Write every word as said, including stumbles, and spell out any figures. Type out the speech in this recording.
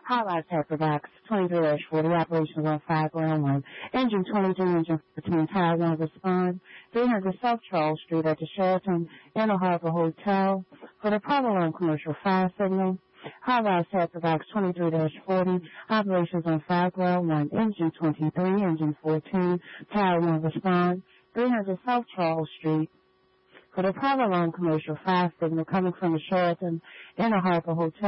Highlights after box twenty-three dash forty, operations on five ground one. Engine twenty-two, engine fourteen, Tower one respond. three hundred South Charles Street at the Sheraton Inner Harbor Hotel for the Provolone Commercial Fire Signal. Highlights after box twenty-three dash forty, operations on five ground one. Engine twenty-three, engine fourteen, Tower one respond. three hundred South Charles Street for the Provolone Commercial Fire Signal coming from the Sheraton Inner Harbor Hotel.